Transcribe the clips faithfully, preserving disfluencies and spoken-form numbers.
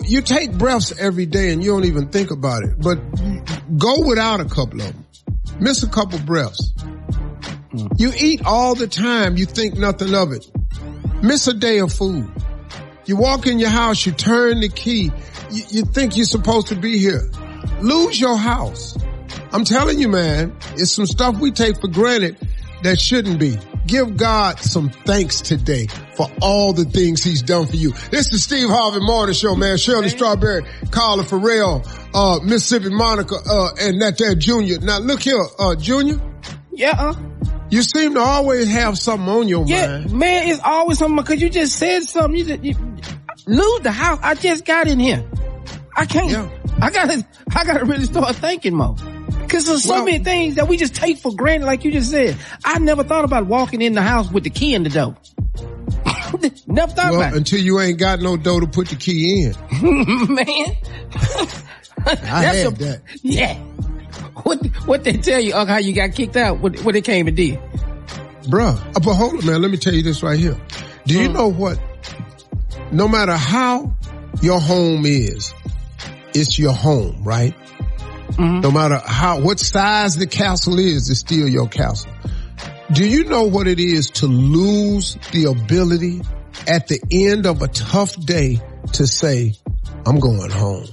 you take breaths every day and you don't even think about it, but go without a couple of them. Miss a couple breaths. Mm. You eat all the time. You think nothing of it. Miss a day of food. You walk in your house, you turn the key. You, you think you're supposed to be here. Lose your house. I'm telling you, man, it's some stuff we take for granted that shouldn't be. Give God some thanks today for all the things he's done for you. This is Steve Harvey Morning Show, man. Shirley Strawberry, Carla Farrell, uh, Mississippi Monica, uh, and that there Junior. Now look here, uh, Junior. Yeah. Uh, you seem to always have something on your yeah, mind. Yeah, man, it's always something, cause you just said something. You just, you, lose the house. I just got in here. I can't, yeah. I gotta, I gotta really start thinking more. Cause there's so well, many things that we just take for granted, like you just said. I never thought about walking in the house with the key in the door. Never thought well, about it. Until you ain't got no door to put the key in. Man. I had a, that. Yeah. What, what they tell you, Unc, how you got kicked out, what, what they came and did? Bruh, uh, but hold on, man, let me tell you this right here. Do you mm. know what? No matter how your home is, it's your home, right? Mm-hmm. No matter how, what size the castle is, it's still your castle. Do you know what it is to lose the ability at the end of a tough day to say, I'm going home?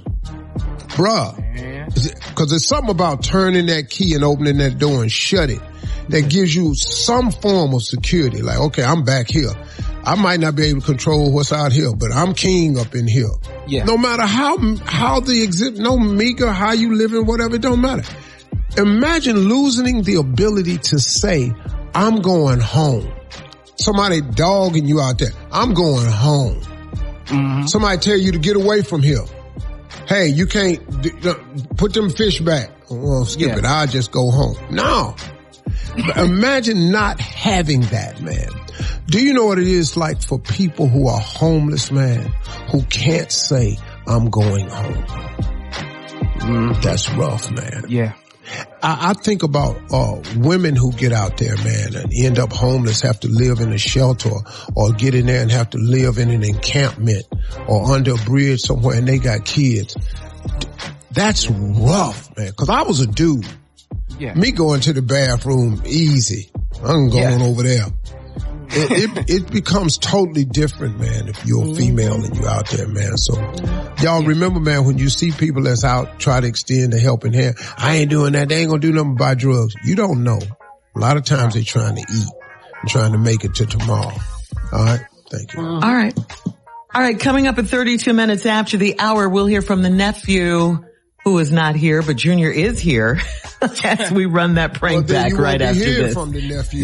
Bruh, cause there's something about turning that key and opening that door and shut it that gives you some form of security. Like, okay, I'm back here. I might not be able to control what's out here, but I'm king up in here. Yeah. No matter how, how the exist, no meager, how you living, whatever, it don't matter. Imagine losing the ability to say, I'm going home. Somebody dogging you out there. I'm going home. Mm-hmm. Somebody tell you to get away from here. Hey, you can't d- d- put them fish back. Well, skip yeah. it. I'll just go home. No. Imagine not having that, man. Do you know what it is like for people who are homeless, man, who can't say, I'm going home? Mm, that's rough, man. Yeah. I, I think about uh women who get out there, man, and end up homeless, have to live in a shelter or get in there and have to live in an encampment or under a bridge somewhere, and they got kids. That's rough, man, because I was a dude. Yeah. Me going to the bathroom, easy. I'm going yeah. over there. It, it, it becomes totally different, man, if you're a female and you're out there, man. So y'all remember, man, when you see people that's out, try to extend a helping hand. I ain't doing that. They ain't gonna do nothing but buy drugs. You don't know. A lot of times they're trying to eat and trying to make it to tomorrow. All right. Thank you. All right. All right. Coming up at thirty-two minutes after the hour, we'll hear from the nephew who is not here, but Junior is here as we run that prank well, back right after hear this. From the nephew.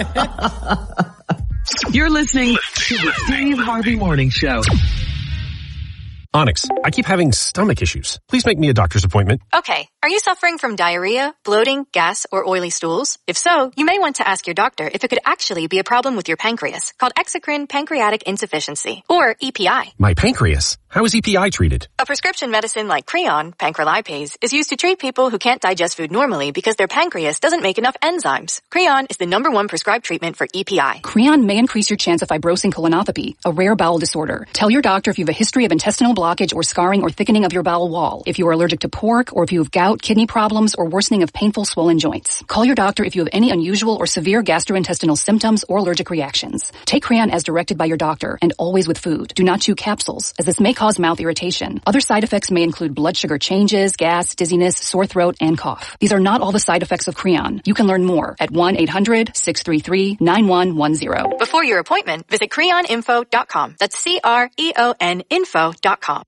You're listening to the Steve Harvey Morning Show. Onyx, I keep having stomach issues. Please make me a doctor's appointment. Okay. Are you suffering from diarrhea, bloating, gas, or oily stools? If so, you may want to ask your doctor if it could actually be a problem with your pancreas, called exocrine pancreatic insufficiency, or E P I. My pancreas? How is E P I treated? A prescription medicine like Creon, pancrelipase, is used to treat people who can't digest food normally because their pancreas doesn't make enough enzymes. Creon is the number one prescribed treatment for E P I. Creon may increase your chance of fibrosing colonopathy, a rare bowel disorder. Tell your doctor if you have a history of intestinal blockage or scarring or thickening of your bowel wall, if you are allergic to pork, or if you have gout, kidney problems, or worsening of painful swollen joints. Call your doctor if you have any unusual or severe gastrointestinal symptoms or allergic reactions. Take Creon as directed by your doctor, and always with food. Do not chew capsules, as this may cause mouth irritation. Other side effects may include blood sugar changes, gas, dizziness, sore throat, and cough. These are not all the side effects of Creon. You can learn more at one eight hundred six three three nine one one zero. Before your appointment, visit creon info dot com. That's C R E O N info dot com.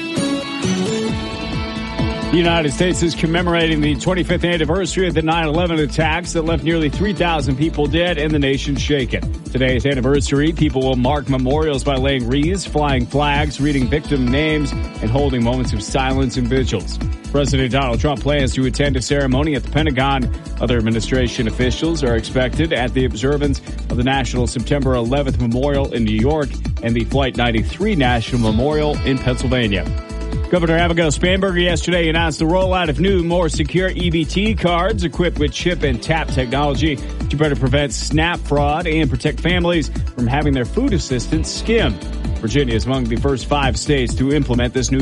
The United States is commemorating the twenty-fifth anniversary of the nine eleven attacks that left nearly three thousand people dead and the nation shaken. Today's anniversary, people will mark memorials by laying wreaths, flying flags, reading victim names, and holding moments of silence and vigils. President Donald Trump plans to attend a ceremony at the Pentagon. Other administration officials are expected at the observance of the National September eleventh Memorial in New York and the Flight ninety-three National Memorial in Pennsylvania. Governor Abigail Spanberger yesterday announced the rollout of new, more secure E B T cards equipped with chip and tap technology to better prevent SNAP fraud and protect families from having their food assistance skimmed. Virginia is among the first five states to implement this new